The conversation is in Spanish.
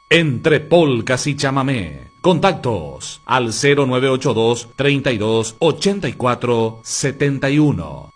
Entre polcas y chamamé. Contactos al 0982 32 84 71.